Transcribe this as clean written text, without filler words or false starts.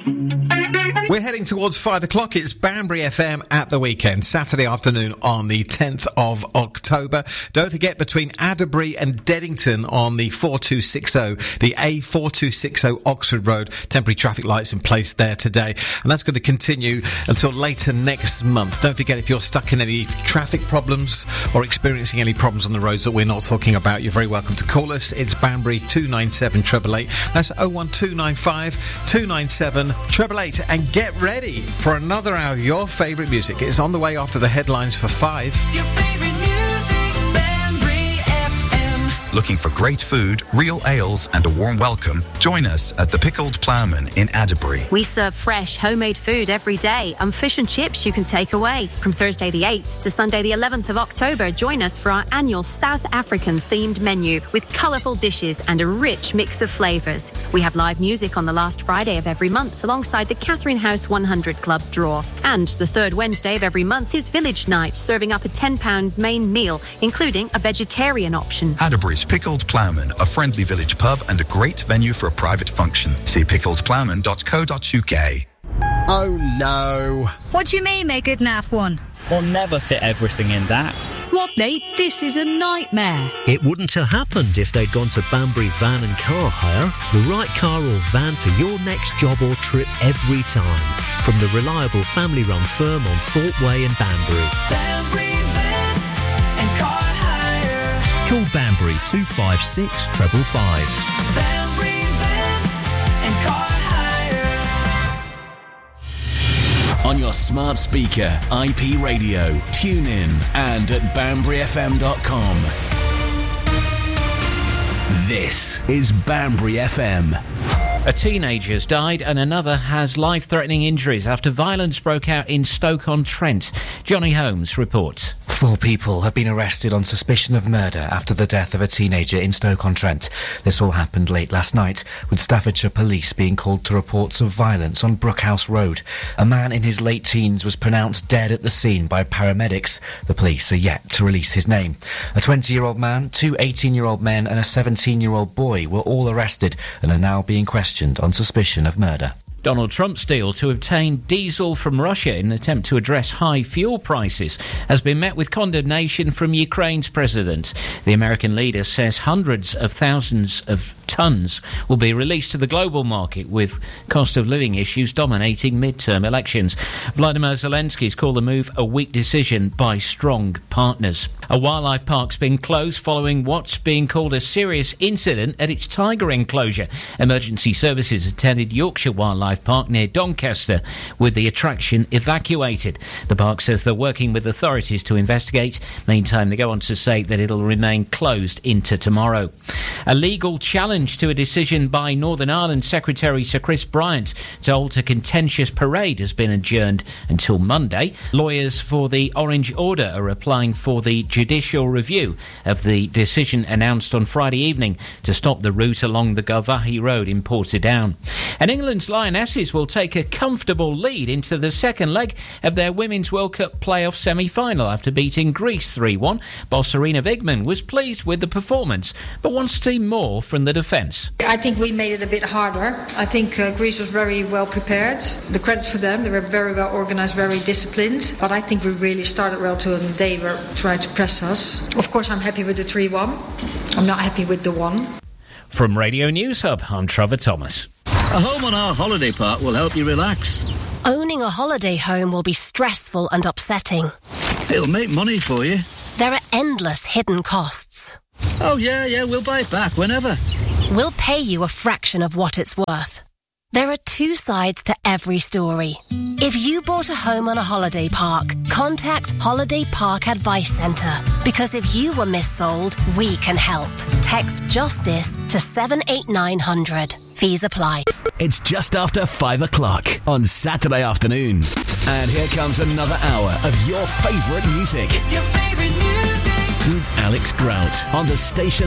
We're heading towards 5 o'clock. It's Banbury FM at the weekend, Saturday afternoon on the 10th of October. Don't forget, between Adderbury and Deddington on the 4260, the A4260 Oxford Road, temporary traffic lights in place there today. And that's going to continue until later next month. Don't forget, if you're stuck in any traffic problems or experiencing any problems on the roads that we're not talking about, you're very welcome to call us. It's Banbury 297 888. That's 01295 297 888. And get ready for another hour of your favourite music. It's on the way after the headlines for 5. Your favourite music, Banbury FM. Looking for great food, real ales and a warm welcome? Join us at the Pickled Ploughman in Adderbury. We serve fresh, homemade food every day and fish and chips you can take away. From Thursday the 8th to Sunday the 11th of October, join us for our annual South African themed menu with colourful dishes and a rich mix of flavours. We have live music on the last Friday of every month alongside the Catherine House 100 Club draw. And the third Wednesday of every month is Village Night, serving up a £10 main meal, including a vegetarian option. Adderbury's Pickled Ploughman, a friendly village pub and a great venue for a private function. See pickledploughman.co.uk. Oh no. What do you mean make good naff one? We'll never fit everything in that. What, Nate? This is a nightmare. It wouldn't have happened if they'd gone to Banbury Van and Car Hire. The right car or van for your next job or trip every time. From the reliable family-run firm on Thorpe Way in Banbury. Banbury Van and Car Hire. Call Banbury 256 555. Banbury Van and Car Hire. On your smart speaker, IP radio, tune in and at banburyfm.com. This is Banbury FM. A teenager's died and another has life-threatening injuries after violence broke out in Stoke-on-Trent. Johnny Holmes reports. 4 people have been arrested on suspicion of murder after the death of a teenager in Stoke-on-Trent. This all happened late last night, with Staffordshire police being called to reports of violence on Brookhouse Road. A man in his late teens was pronounced dead at the scene by paramedics. The police are yet to release his name. A 20-year-old man, 2 18-year-old men and a 17-year-old boy were all arrested and are now being questioned on suspicion of murder. Donald Trump's deal to obtain diesel from Russia in an attempt to address high fuel prices has been met with condemnation from Ukraine's president. The American leader says hundreds of thousands of tons will be released to the global market, with cost of living issues dominating mid-term elections. Vladimir Zelensky's called the move a weak decision by strong partners. A wildlife park's been closed following what's being called a serious incident at its tiger enclosure. Emergency services attended Yorkshire Wildlife Park near Doncaster with the attraction evacuated. The park says they're working with authorities to investigate. Meantime, they go on to say that it'll remain closed into tomorrow. A legal challenge to a decision by Northern Ireland Secretary Sir Chris Bryant to alter contentious parade has been adjourned until Monday. Lawyers for the Orange Order are applying for the judicial review of the decision announced on Friday evening to stop the route along the Garvaghey Road in Portadown. And England's Lionesses will take a comfortable lead into the second leg of their Women's World Cup playoff semi-final after beating Greece 3-1. Boss Sarina Vigman was pleased with the performance, but wants to see more from the defence. I think we made it a bit harder. I think Greece was very well prepared. The credits for them. They were very well organised, very disciplined. But I think we really started well too, and they were trying to press us. Of course, I'm happy with the 3-1. I'm not happy with the 1. From Radio News Hub, I'm Trevor Thomas. A home on our holiday park will help you relax. Owning a holiday home will be stressful and upsetting. It'll make money for you. There are endless hidden costs. Oh, yeah, we'll buy it back whenever. We'll pay you a fraction of what it's worth. There are 2 sides to every story. If you bought a home on a holiday park, contact Holiday Park Advice Centre. Because if you were missold, we can help. Text JUSTICE to 78900. Fees apply. It's just after 5 o'clock on Saturday afternoon. And here comes another hour of your favourite music. Your favourite music. With Alex Grant on the station